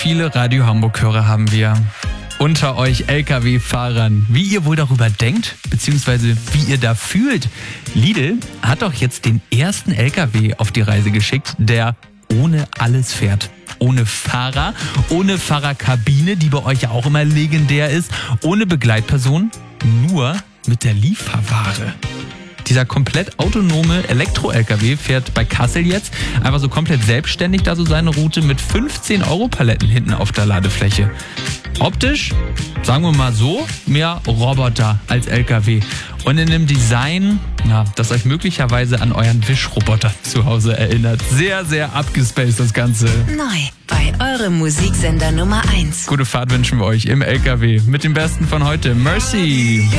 Viele Radio Hamburg-Hörer haben wir unter euch Lkw-Fahrern. Wie ihr wohl darüber denkt, beziehungsweise wie ihr da fühlt. Lidl hat doch jetzt den ersten Lkw auf die Reise geschickt, der ohne alles fährt. Ohne Fahrer, ohne Fahrerkabine, die bei euch ja auch immer legendär ist, ohne Begleitperson, nur mit der Lieferware. Dieser komplett autonome Elektro-LKW fährt bei Kassel jetzt einfach so komplett selbstständig da so seine Route mit 15-Euro-Paletten hinten auf der Ladefläche. Optisch, sagen wir mal so, mehr Roboter als LKW. Und in einem Design, das euch möglicherweise an euren Wischroboter zu Hause erinnert. Sehr, sehr abgespaced das Ganze. Neu bei eurem Musiksender Nummer 1. Gute Fahrt wünschen wir euch im LKW mit dem Besten von heute. Mercy.